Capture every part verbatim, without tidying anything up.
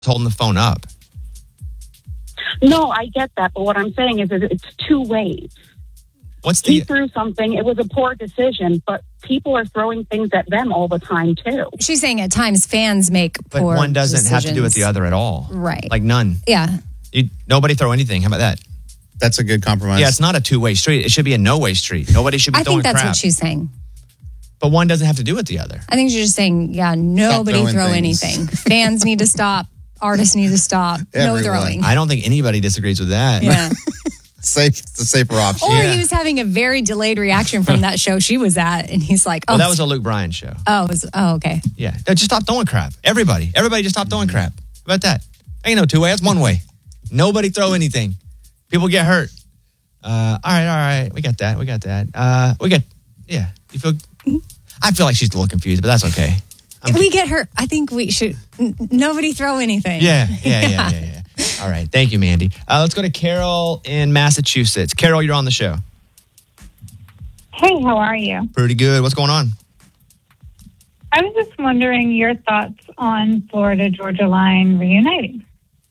holding the phone up. No, I get that, but what I'm saying is, is it's two ways. What's the? He threw something. It was a poor decision, but people are throwing things at them all the time too. She's saying at times fans make But poor one doesn't decisions. have to do with the other at all. Right. Like none. Yeah. You, nobody throw anything. How about that? That's a good compromise. Yeah, it's not a two-way street. It should be a no-way street. Nobody should be I throwing think that's crap. what she's saying. But one doesn't have to do with the other. I think she's just saying, yeah, nobody throwing throw things. anything. Fans need to stop. Artists need to stop. Everyone. No throwing. I don't think anybody disagrees with that. Yeah. Safe, it's the safer option. Or Yeah. he was having a very delayed reaction from that show she was at, and he's like, "Oh, Well, that was a Luke Bryan show. oh, it was, oh, okay." Yeah. No, just stop throwing crap. Everybody. Everybody just stop throwing crap. How about that? Ain't no two way. That's one way. Nobody throw anything. People get hurt. Uh, all right, all right. We got that. We got that. Uh, we got, yeah. You feel, I feel like she's a little confused, but that's okay. If we get hurt, I think we should. N- nobody throw anything. Yeah, yeah, yeah, yeah, yeah. yeah. All right. Thank you, Mandy. Uh, let's go to Carol in Massachusetts. Carol, you're on the show. Hey, how are you? Pretty good. What's going on? I was just wondering your thoughts on Florida Georgia Line reuniting.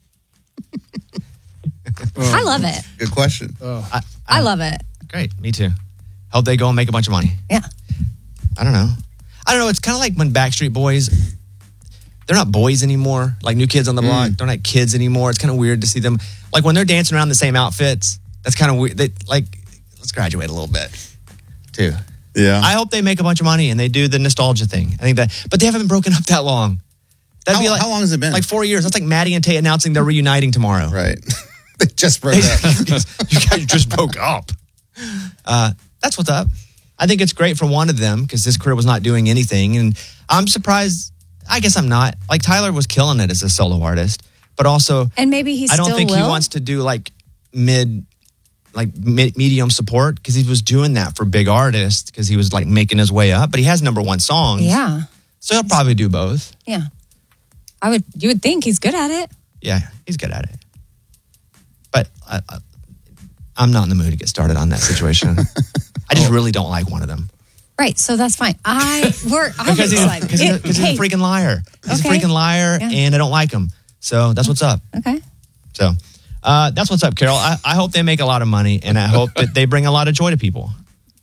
I love it. Good question. I, I love it. Great. Me too. Hope they go and make a bunch of money. Yeah. I don't know. I don't know. It's kind of like when Backstreet Boys, they're not boys anymore. Like New Kids on the Block. They're not kids anymore. It's kind of weird to see them. Like when they're dancing around in the same outfits, that's kind of weird. They, like, let's graduate a little bit too. Yeah. I hope they make a bunch of money and they do the nostalgia thing. I think that, but they haven't been broken up that long. That'd How- be like, how long has it been? Like four years. That's like Maddie and Tay announcing they're reuniting tomorrow. Right. They just broke up. You guys just broke up. Uh, that's what's up. I think it's great for one of them because his career was not doing anything. And I'm surprised. I guess I'm not. Like Tyler was killing it as a solo artist, but also And maybe he I don't still think will. he wants to do like mid, like mid, medium support because he was doing that for big artists because he was like making his way up. But he has number one songs. Yeah. So he'll probably do both. Yeah. I would. You would think he's good at it. Yeah, he's good at it. But I, I, I'm not in the mood to get started on that situation. I just really don't like one of them. Right. So that's fine. I we're. I'm Because he's, excited. cause he's, It- cause he's hey, a freaking liar. He's Okay. a freaking liar, Yeah. and I don't like him. So that's what's up. Okay. So uh, that's what's up, Carol. I, I hope they make a lot of money, and I hope that they bring a lot of joy to people.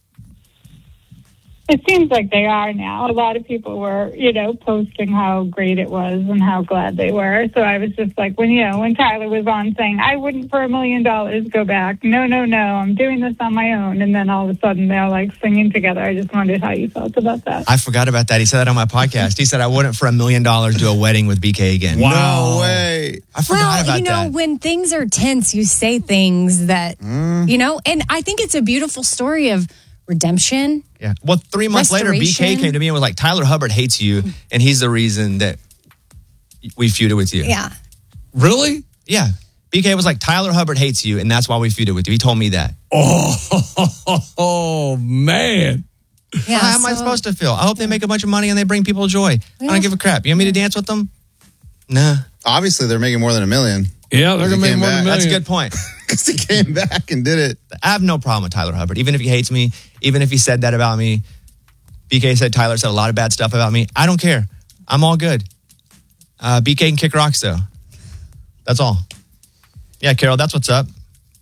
It seems like they are now. A lot of people were, you know, posting how great it was and how glad they were. So I was just like, when, you know, when Tyler was on saying, I wouldn't for a million dollars go back. No, no, no, I'm doing this on my own. And then all of a sudden they're like singing together. I just wondered how you felt about that. I forgot about that. He said that on my podcast. He said I wouldn't for a million dollars do a wedding with B K again. No way. I forgot Well, about you know, that. when things are tense, you say things that, Mm. you know, and I think it's a beautiful story of redemption. Yeah. Well, three months later, B K Restoration. came to me and was like, Tyler Hubbard hates you, and he's the reason that we feuded with you. Yeah. Really? Yeah. B K was like, Tyler Hubbard hates you, and that's why we feuded with you. He told me that. Oh, oh man. Yeah. How am I so- supposed to feel? I hope they make a bunch of money and they bring people joy. I Yeah. don't give a crap. You want me to dance with them? Nah. Obviously, they're making more than a million. Yeah, they're He going to make came more than a back. million. That's a good point. Because he came back and did it. I have no problem with Tyler Hubbard. Even if he hates me, even if he said that about me. B K said Tyler said a lot of bad stuff about me. I don't care. I'm all good. Uh, B K can kick rocks, though. That's all. Yeah, Carol, that's what's up.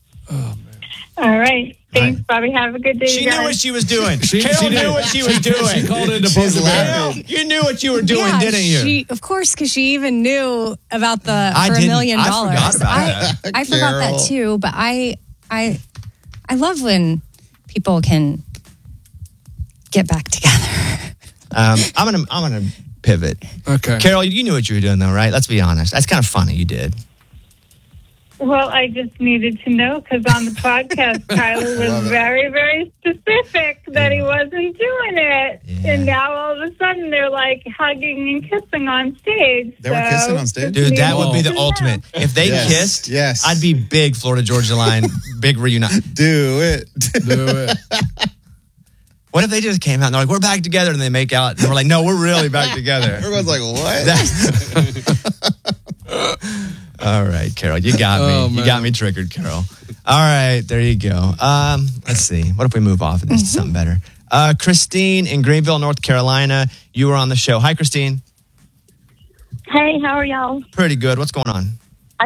All right. Thanks, Right. Bobby. Have a good day, She you knew guys. what she was doing. She- Carol she did. knew what she was doing. She called it into She's poker laughing. Carol, you knew what you were doing, yeah, didn't you? She, of course, because she even knew about the I for a didn't. million I dollars. forgot about I, that. I forgot that Carol. too, but I, I, I love when people can get back together. Um, I'm gonna I'm gonna pivot. Okay. Carol, you knew what you were doing, though, right? Let's be honest. That's kind of funny. You did. Well, I just needed to know because on the podcast, Tyler was very, very specific that he wasn't doing it. Yeah. And now all of a sudden they're like hugging and kissing on stage. They were So kissing on stage? Dude, that just would be needed the to know. ultimate. If they Yes. kissed, Yes. I'd be big Florida Georgia Line, big reunion. Do it. Do it. What if they just came out and they're like, we're back together, and they make out, and we're like, no, we're really back together. Everyone's like, what? All right, Carol, you got me. Oh, you man. got me triggered, Carol. All right, there you go. Um, let's see. What if we move off of this to something better? Uh, Christine in Greenville, North Carolina, you were on the show. Hi, Christine. Hey, how are y'all? Pretty good. What's going on?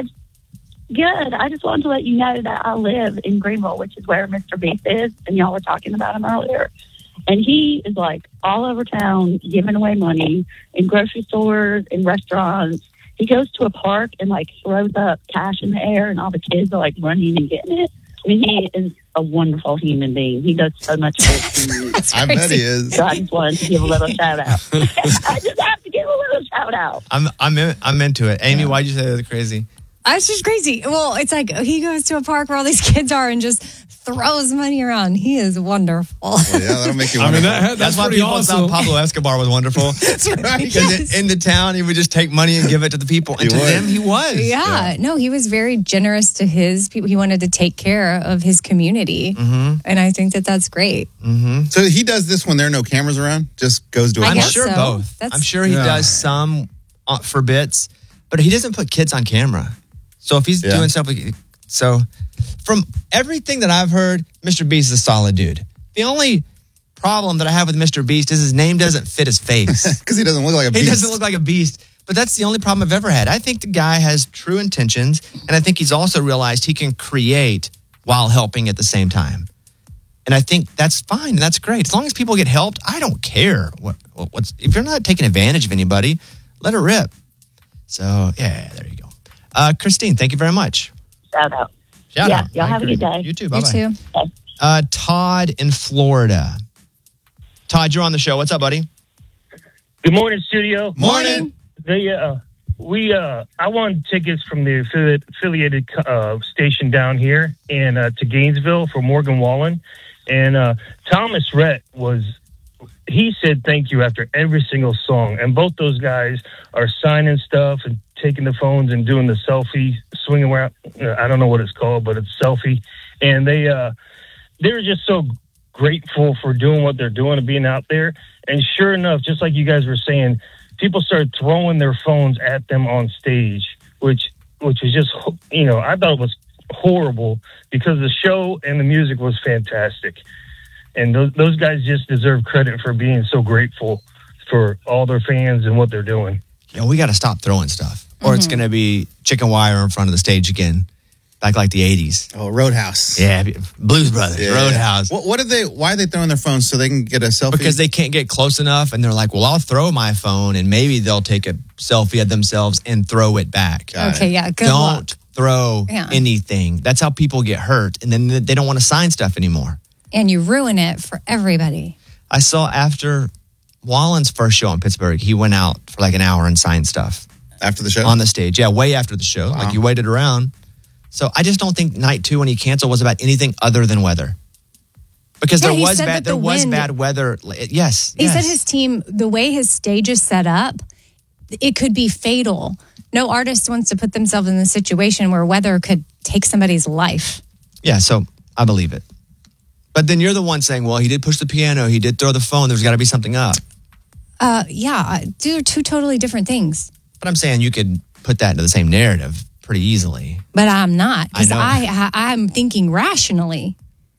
Good. I just wanted to let you know that I live in Greenville, which is where Mister Beast is, and y'all were talking about him earlier. And he is like all over town giving away money in grocery stores, in restaurants. He goes to a park and like throws up cash in the air, and all the kids are like running and getting it. I mean, he is a wonderful human being. He does so much good. I bet he is. So I just wanted to give a little shout out. I just have to give a little shout out. I'm I'm in, I'm into it. Amy, why'd you say that was crazy? It's just crazy. Well, it's like he goes to a park where all these kids are and just throws money around. He is wonderful. Well, yeah, that'll make you I wonderful. mean, that, that's, That's why pretty people awesome. thought Pablo Escobar was wonderful. That's right. Because Yes. in the town, he would just take money and give it to the people. And He to would. them, he was. Yeah. No, he was very generous to his people. He wanted to take care of his community. Mm-hmm. And I think that that's great. Mm-hmm. So he does this when there are no cameras around? Just goes to a I I'm park? guess sure so. both. That's- I'm sure he Yeah. does some uh, for bits, but he doesn't put kids on camera. So if he's Yeah. doing stuff like so, from everything that I've heard, Mister Beast is a solid dude. The only problem that I have with Mister Beast is his name doesn't fit his face. Because he doesn't look like a He beast. doesn't look like a beast. But that's the only problem I've ever had. I think the guy has true intentions, and I think he's also realized he can create while helping at the same time. And I think that's fine. That's great. As long as people get helped, I don't care. What, what what's if you're not taking advantage of anybody, let it rip. So yeah, there you go. Uh, Christine, thank you very much. Shout out. Shout Yeah, out. y'all I have a agree. good day. You too. You Bye bye. too. Uh, Todd in Florida. Todd, you're on the show. What's up, buddy? Good morning, studio. Morning. They, uh, we, uh, I won tickets from the affiliate, affiliated uh, station down here and uh, to Gainesville for Morgan Wallen, and uh, Thomas Rhett was. He said thank you after every single song, and both those guys are signing stuff and taking the phones and doing the selfie, swinging around. uh, I don't know what it's called, but it's selfie, and they uh, they're just so grateful for doing what they're doing and being out there. And sure enough, just like you guys were saying, people started throwing their phones at them on stage, which which was just, you know, I thought it was horrible because the show and the music was fantastic. And those, those guys just deserve credit for being so grateful for all their fans and what they're doing. Yo, we got to stop throwing stuff, or it's going to be chicken wire in front of the stage again, back like the eighties. Oh, Roadhouse. Yeah, Blues Brothers, Yeah. Roadhouse. What, what are they? Why are they throwing their phones so they can get a selfie? Because they can't get close enough, and they're like, well, I'll throw my phone, and maybe they'll take a selfie of themselves and throw it back. Got Okay, it. yeah. Good don't luck. throw Yeah. anything. That's how people get hurt, and then they don't want to sign stuff anymore. And you ruin it for everybody. I saw after Wallen's first show in Pittsburgh, he went out for like an hour and signed stuff after the show on the stage. Yeah, way after the show. Wow. Like you waited around. So I just don't think night two when he canceled was about anything other than weather. Because Yeah, there he was said bad that there the was wind- bad weather. Yes. He yes. said his team, the way his stage is set up, it could be fatal. No artist wants to put themselves in the situation where weather could take somebody's life. Yeah, so I believe it. But then you're the one saying, well, he did push the piano, he did throw the phone, there's got to be something up. Uh, yeah, they're two totally different things. But I'm saying you could put that into the same narrative pretty easily. But I'm not because I know. I, I I'm thinking rationally.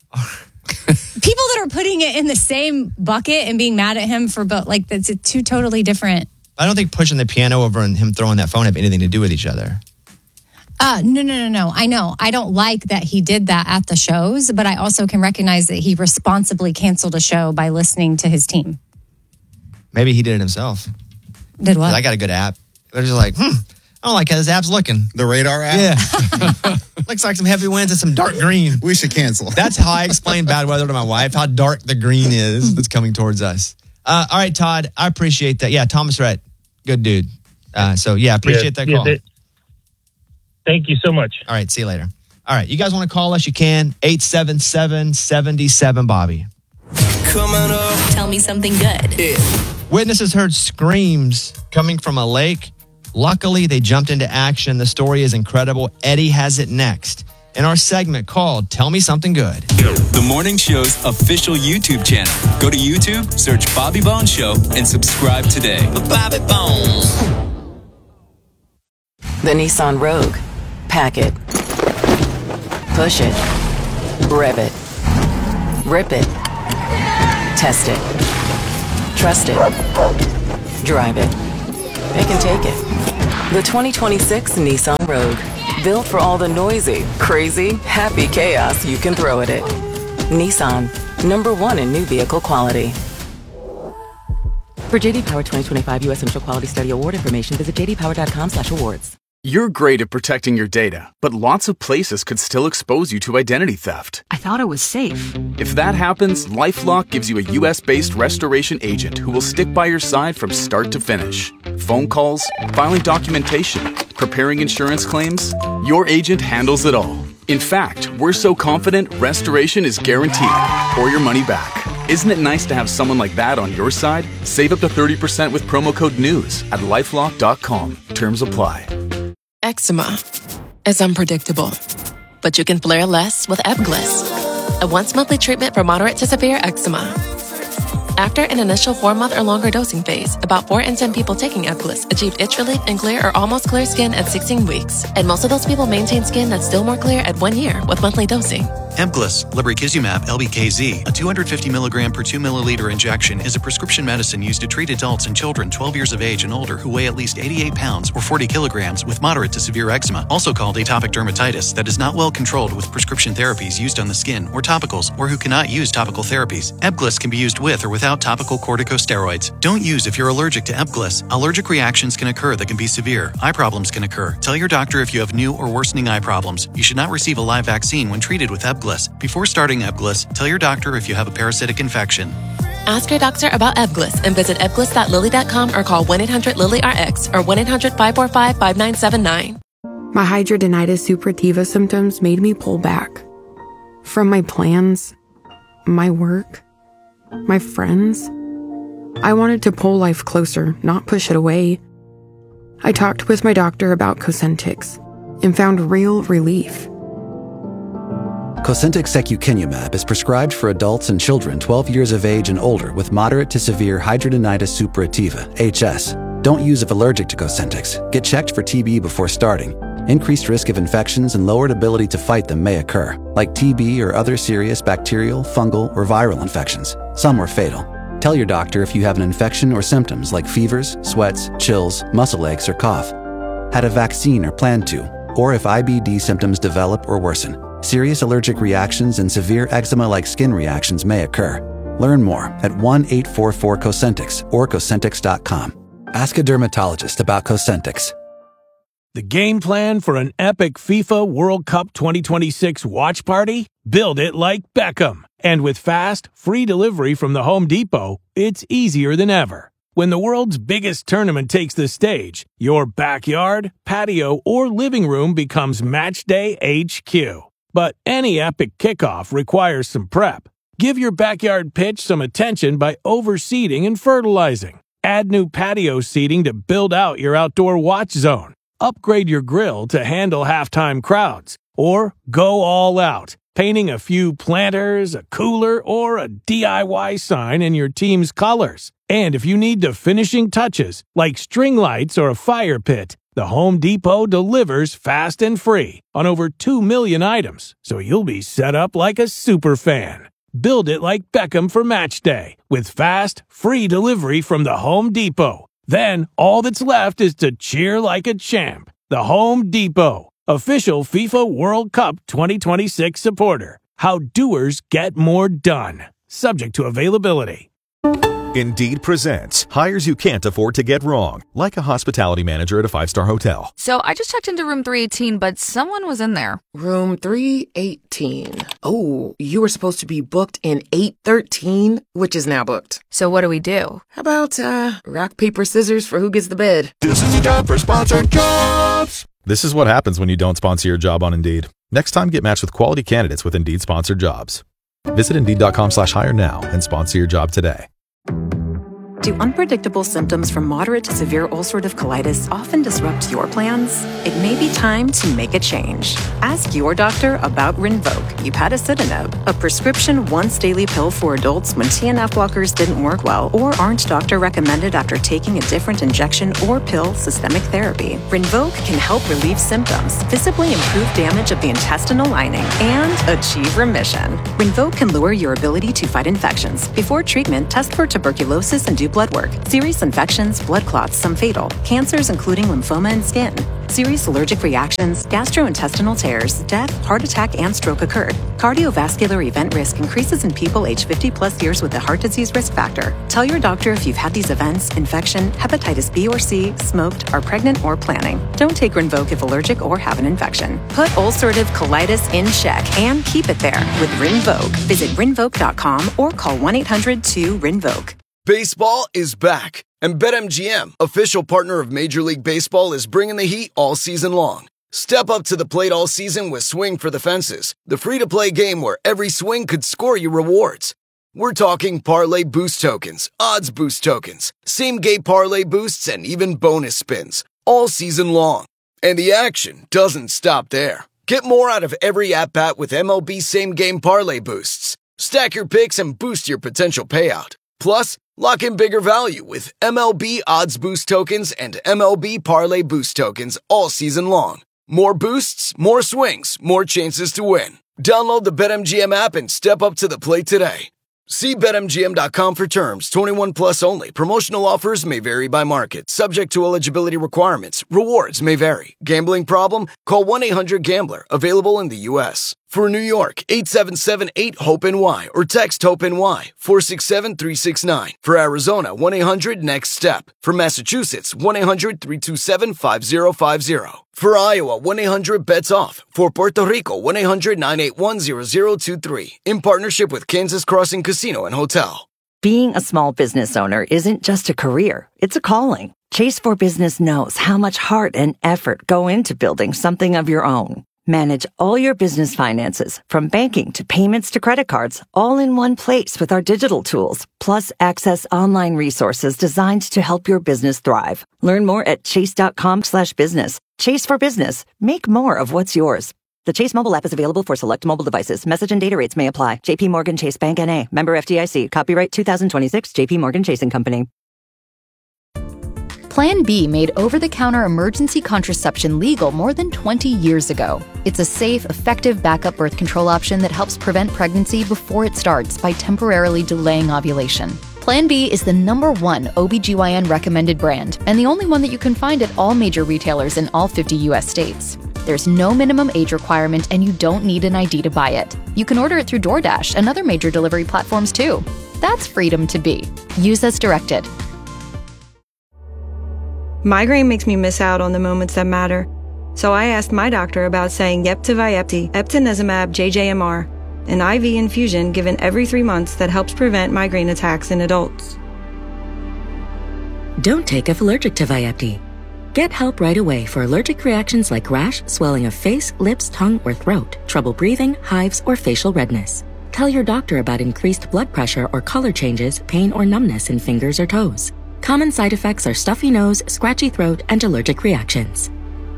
People that are putting it in the same bucket and being mad at him for both, like that's two totally different. I don't think pushing the piano over and him throwing that phone have anything to do with each other. Uh, no, no, no, no. I know. I don't like that he did that at the shows, but I also can recognize that he responsibly canceled a show by listening to his team. Maybe he did it himself. Did what? 'Cause I got a good app. They're just like, hmm, I don't like how this app's looking. The radar app? Yeah. Looks like some heavy winds and some dark green. We should cancel. That's how I explain bad weather to my wife, how dark the green is that's coming towards us. Uh, all right, Todd, I appreciate that. Yeah, Thomas Rhett, good dude. Uh, so, yeah, appreciate Yeah, that yeah, call. that- thank you so much. All right, see you later. All right, you guys want to call us? You can. eight seven seven, seven seven, Bobby. Coming up. Tell me something good. Yeah. Witnesses heard screams coming from a lake. Luckily, they jumped into action. The story is incredible. Eddie has it next in our segment called Tell Me Something Good. The Morning Show's official YouTube channel. Go to YouTube, search Bobby Bones Show, and subscribe today. Bobby Bones. The Nissan Rogue. Pack it. Push it. Rev it. Rip it. Test it. Trust it. Drive it. it can take it. The twenty twenty-six Nissan Rogue. Built for all the noisy, crazy, happy chaos you can throw at it. Nissan, number one in new vehicle quality. For J D Power twenty twenty-five U S Central Quality Study Award information, visit j d power dot com slash awards. You're great at protecting your data, but lots of places could still expose you to identity theft. I thought it was safe. If that happens, LifeLock gives you a U S-based restoration agent who will stick by your side from start to finish. Phone calls, filing documentation, preparing insurance claims, your agent handles it all. In fact, we're so confident restoration is guaranteed or your money back. Isn't it nice to have someone like that on your side? Save up to thirty percent with promo code NEWS at lifelock dot com. Terms apply. Eczema is unpredictable, but you can flare less with Ebglyss, a once-monthly treatment for moderate to severe eczema. After an initial four-month or longer dosing phase, about four in ten people taking Ebglyss achieved itch relief and clear or almost clear skin at sixteen weeks, and most of those people maintain skin that's still more clear at one year with monthly dosing. Ebglyss, lebrikizumab L B K Z, a two hundred fifty milligram per two milliliter injection, is a prescription medicine used to treat adults and children twelve years of age and older who weigh at least eighty-eight pounds or forty kilograms with moderate to severe eczema, also called atopic dermatitis, that is not well controlled with prescription therapies used on the skin or topicals, or who cannot use topical therapies. Ebglyss can be used with or without topical corticosteroids. Don't use if you're allergic to Ebglyss. Allergic reactions can occur that can be severe. Eye problems can occur. Tell your doctor if you have new or worsening eye problems. You should not receive a live vaccine when treated with Ebglyss. Before starting Ebglyss, tell your doctor if you have a parasitic infection. Ask your doctor about Ebglyss and visit ebglyss dot lilly dot com or call one eight hundred lilly R X or one eight hundred five four five five nine seven nine. My hidradenitis suppurativa symptoms made me pull back from my plans, my work, my friends. I wanted to pull life closer, not push it away. I talked with my doctor about Cosentyx and found real relief. Cosentyx secukinumab is prescribed for adults and children twelve years of age and older with moderate to severe hidradenitis suppurativa, H S. Don't use if allergic to Cosentyx. Get checked for T B before starting. Increased risk of infections and lowered ability to fight them may occur, like T B or other serious bacterial, fungal, or viral infections. Some are fatal. Tell your doctor if you have an infection or symptoms like fevers, sweats, chills, muscle aches, or cough. Had a vaccine or plan to, or if I B D symptoms develop or worsen. Serious allergic reactions and severe eczema-like skin reactions may occur. Learn more at one eight four four Cosentyx or Cosentyx dot com. Ask a dermatologist about Cosentyx. The game plan for an epic FIFA World Cup twenty twenty-six watch party? Build it like Beckham. And with fast, free delivery from the Home Depot, it's easier than ever. When the world's biggest tournament takes the stage, your backyard, patio, or living room becomes Matchday H Q. But any epic kickoff requires some prep. Give your backyard pitch some attention by overseeding and fertilizing. Add new patio seating to build out your outdoor watch zone. Upgrade your grill to handle halftime crowds. Or go all out, painting a few planters, a cooler, or a D I Y sign in your team's colors. And if you need the finishing touches, like string lights or a fire pit, the Home Depot delivers fast and free on over two million items, so you'll be set up like a super fan. Build it like Beckham for match day with fast, free delivery from the Home Depot. Then all that's left is to cheer like a champ. The Home Depot, official FIFA World Cup twenty twenty-six supporter. How doers get more done. Subject to availability. Indeed presents hires you can't afford to get wrong, like a hospitality manager at a five-star hotel. So I just checked into room three eighteen, but someone was in there. Room three eighteen. Oh, you were supposed to be booked in eight thirteen, which is now booked. So what do we do? How about, uh, rock, paper, scissors for who gets the bed? This is a job for sponsored jobs. This is what happens when you don't sponsor your job on Indeed. Next time, get matched with quality candidates with Indeed sponsored jobs. Visit Indeed.com slash hire now and sponsor your job today. Do unpredictable symptoms from moderate to severe ulcerative colitis often disrupt your plans? It may be time to make a change. Ask your doctor about Rinvoq, upadacitinib, a prescription once-daily pill for adults when T N F blockers didn't work well or aren't doctor-recommended after taking a different injection or pill systemic therapy. Rinvoq can help relieve symptoms, visibly improve damage of the intestinal lining, and achieve remission. Rinvoq can lower your ability to fight infections. Before treatment, test for tuberculosis and do blood work, serious infections, blood clots, some fatal, cancers including lymphoma and skin, serious allergic reactions, gastrointestinal tears, death, heart attack, and stroke occurred. Cardiovascular event risk increases in people aged fifty plus years with a heart disease risk factor. Tell your doctor if you've had these events, infection, hepatitis B or C, smoked, are pregnant, or planning. Don't take Rinvoq if allergic or have an infection. Put ulcerative colitis in check and keep it there with Rinvoq. Visit rinvoq dot com or call one eight hundred two rinvoq. Baseball is back, and BetMGM, official partner of Major League Baseball, is bringing the heat all season long. Step up to the plate all season with Swing for the Fences, the free-to-play game where every swing could score you rewards. We're talking parlay boost tokens, odds boost tokens, same-game parlay boosts, and even bonus spins, all season long. And the action doesn't stop there. Get more out of every at-bat with M L B same-game parlay boosts. Stack your picks and boost your potential payout. Plus, lock in bigger value with M L B odds boost tokens and M L B parlay boost tokens all season long. More boosts, more swings, more chances to win. Download the BetMGM app and step up to the plate today. See Bet M G M dot com for terms. twenty-one plus only. Promotional offers may vary by market. Subject to eligibility requirements. Rewards may vary. Gambling problem? Call one eight hundred gambler. Available in the U S For New York, eight seven seven eight hope N Y or text HOPE-NY four six seven three six nine. For Arizona, one eight hundred next step. For Massachusetts, one eight hundred three two seven five zero five zero. For Iowa, one eight hundred bets off. For Puerto Rico, one eight hundred nine eight one zero zero two three. In partnership with Kansas Crossing Casino and Hotel. Being a small business owner isn't just a career, it's a calling. Chase for Business knows how much heart and effort go into building something of your own. Manage all your business finances, from banking to payments to credit cards, all in one place with our digital tools, plus access online resources designed to help your business thrive. Learn more at chase.com slash business. Chase for Business. Make more of what's yours. The Chase mobile app is available for select mobile devices. Message and data rates may apply. J P Morgan Chase Bank N A. Member F D I C. Copyright two thousand twenty-six. J P Morgan Chase and Company. Plan B made over-the-counter emergency contraception legal more than twenty years ago. It's a safe, effective backup birth control option that helps prevent pregnancy before it starts by temporarily delaying ovulation. Plan B is the number one O B G Y N recommended brand and the only one that you can find at all major retailers in all fifty U S states. There's no minimum age requirement and you don't need an I D to buy it. You can order it through DoorDash and other major delivery platforms too. That's freedom to be. Use as directed. Migraine makes me miss out on the moments that matter. So I asked my doctor about saying yep to Vyepti, eptinezumab J J M R, an I V infusion given every three months that helps prevent migraine attacks in adults. Don't take if allergic to Vyepti. Get help right away for allergic reactions like rash, swelling of face, lips, tongue, or throat, trouble breathing, hives, or facial redness. Tell your doctor about increased blood pressure or color changes, pain or numbness in fingers or toes. Common side effects are stuffy nose, scratchy throat, and allergic reactions.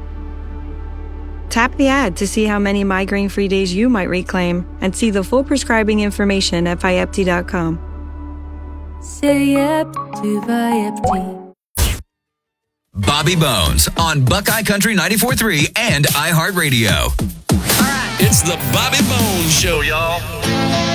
Tap the ad to see how many migraine-free days you might reclaim and see the full prescribing information at Vyepti dot com. Say yep to Vyepti. Bobby Bones on Buckeye Country ninety-four point three and iHeartRadio. It's the Bobby Bones Show, y'all.